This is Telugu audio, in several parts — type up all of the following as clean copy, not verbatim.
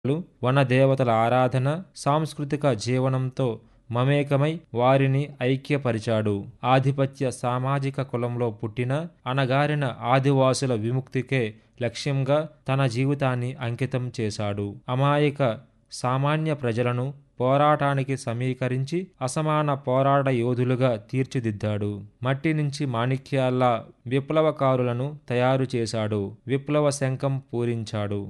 వనదేవతల ఆరాధన, సాంస్కృతిక జీవనంతో మమేకమై వారిని ఐక్యపరిచాడు. ఆధిపత్య సామాజిక కులంలో పుట్టిన అణగారిన ఆదివాసుల విముక్తికే లక్ష్యంగా తన జీవితాన్ని అంకితం చేశాడు. అమాయక సామాన్య ప్రజలను పోరాటానికి సమీకరించి అసమాన పోరాట యోధులుగా తీర్చిదిద్దాడు. మట్టి నుంచి మాణిక్యాల్లా విప్లవకారులను తయారు చేశాడు. విప్లవ శంఖం పూరించాడు.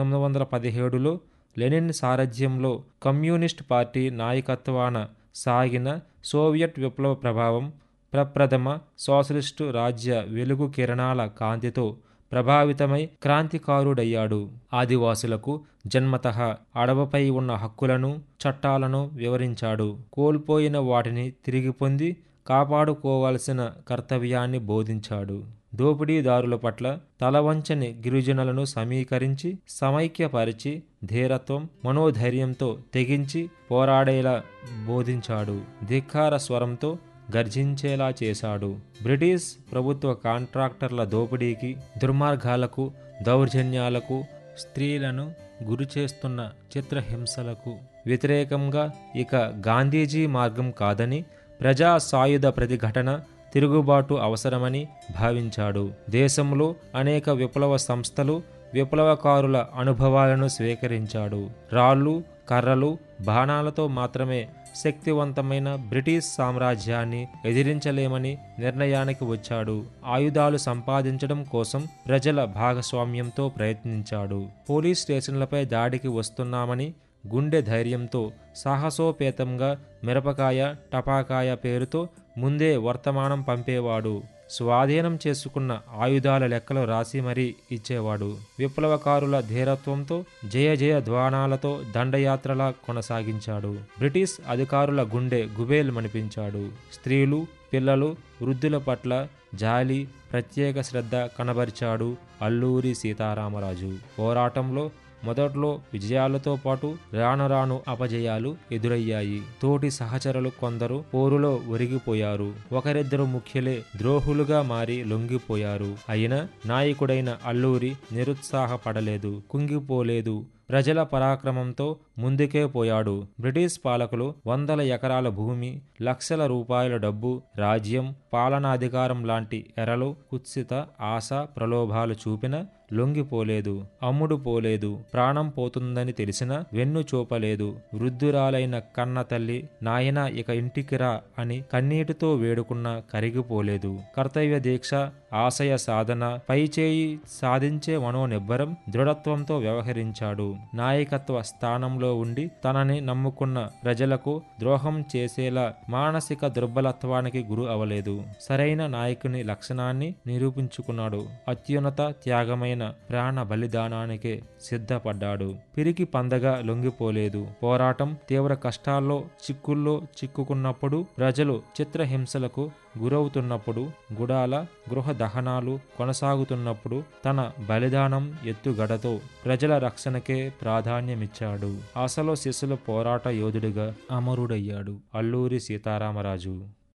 1917లో లెనిన్ సారథ్యంలో కమ్యూనిస్ట్ పార్టీ నాయకత్వాన సాగిన సోవియట్ విప్లవ ప్రభావం ప్రప్రథమ సోషలిస్టు రాజ్య వెలుగు కిరణాల కాంతితో ప్రభావితమై క్రాంతికారుడయ్యాడు. ఆదివాసులకు జన్మతః అడవిపై ఉన్న హక్కులను, చట్టాలను వివరించాడు. కోల్పోయిన వాటిని తిరిగి పొంది కాపాడుకోవాల్సిన కర్తవ్యాన్ని బోధించాడు. దోపిడీదారుల పట్ల తలవంచని గిరిజనులను సమీకరించి సమైక్యపరిచి ధీరత్వం, మనోధైర్యంతో తెగించి పోరాడేలా బోధించాడు. ధిక్కార స్వరంతో గర్జించేలా చేశాడు. బ్రిటిష్ ప్రభుత్వ కాంట్రాక్టర్ల దోపిడీకి, దుర్మార్గాలకు, దౌర్జన్యాలకు, స్త్రీలను గురిచేస్తున్న చిత్రహింసలకు వ్యతిరేకంగా ఇక గాంధీజీ మార్గం కాదని, ప్రజా సాయుధ ప్రతిఘటన, తిరుగుబాటు అవసరమని భావించాడు. దేశంలో అనేక విప్లవ సంస్థలు, విప్లవకారుల అనుభవాలను స్వీకరించాడు. రాళ్ళు, కర్రలు, బాణాలతో మాత్రమే శక్తివంతమైన బ్రిటిష్ సామ్రాజ్యాన్ని ఎదిరించలేమని నిర్ణయానికి వచ్చాడు. ఆయుధాలు సంపాదించడం కోసం ప్రజల భాగస్వామ్యంతో ప్రయత్నించాడు. పోలీస్ స్టేషన్లపై దాడికి వస్తున్నామని గుండె ధైర్యంతో సాహసోపేతంగా మిరపకాయ, టపాకాయ పేరుతో ముందే వర్తమానం పంపేవాడు. స్వాధీనం చేసుకున్న ఆయుధాల లెక్కలు రాసి మరీ ఇచ్చేవాడు. విప్లవకారుల ధీరత్వంతో జయ జయ ధ్వానాలతో దండయాత్రలా కొనసాగించాడు. బ్రిటిష్ అధికారుల గుండె గుబేల్మనిపించాడు. స్త్రీలు, పిల్లలు, వృద్ధుల పట్ల జాలి, ప్రత్యేక శ్రద్ధ కనబరిచాడు అల్లూరి సీతారామరాజు. పోరాటంలో మొదట్లో విజయాలతో పాటు రాను రాను అపజయాలు ఎదురయ్యాయి. తోటి సహచరులు కొందరు పోరులో ఒరిగిపోయారు. ఒకరిద్దరు ముఖ్యులే ద్రోహులుగా మారి లొంగిపోయారు. అయినా నాయకుడైన అల్లూరి నిరుత్సాహపడలేదు, కుంగిపోలేదు. ప్రజల పరాక్రమంతో ముందుకే పోయాడు. బ్రిటిష్ పాలకులు వందల ఎకరాల భూమి, లక్షల రూపాయల డబ్బు, రాజ్యం, పాలనాధికారం లాంటి ఎరలు, కుత్సిత ఆశ ప్రలోభాలు చూపిన లొంగిపోలేదు, అమ్ముడు పోలేదు. ప్రాణం పోతుందని తెలిసినా వెన్ను చూపలేదు. వృద్ధురాలైన కన్న తల్లి, నాయన ఇక ఇంటికి రా అని కన్నీటితో వేడుకున్నా కరిగిపోలేదు. కర్తవ్య దీక్ష, ఆశయ సాధన, పైచేయి సాధించే మనోనిబ్బరం, దృఢత్వంతో వ్యవహరించాడు. నాయకత్వ స్థానంలో ఉండి తనని నమ్ముకున్న ప్రజలకు ద్రోహం చేసేలా మానసిక దుర్బలత్వానికి గురి అవలేదు. సరైన నాయకుని లక్షణాన్ని నిరూపించుకున్నాడు. అత్యున్నత త్యాగమైన ప్రాణ బలిదానానికే సిద్ధపడ్డాడు. పిరికి పందగా లొంగిపోలేదు. పోరాటం తీవ్ర కష్టాల్లో, చిక్కుల్లో చిక్కుకున్నప్పుడు, ప్రజలు చిత్రహింసలకు గురవుతున్నప్పుడు, గుడాల గృహ దహనాలు కొనసాగుతున్నప్పుడు తన బలిదానం ఎత్తుగడతో ప్రజల రక్షణకే ప్రాధాన్యమిచ్చాడు. అసలు శిశుల పోరాట యోధుడిగా అమరుడయ్యాడు అల్లూరి సీతారామరాజు.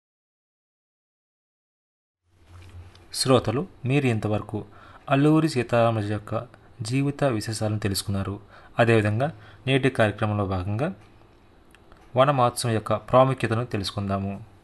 శ్రోతలు, మీరు ఇంతవరకు అల్లూరి సీతారామరాజు యొక్క జీవిత విశేషాలను తెలుసుకున్నారు. అదేవిధంగా నేటి కార్యక్రమంలో భాగంగా వన మహోత్సవం యొక్క ప్రాముఖ్యతను తెలుసుకుందాము.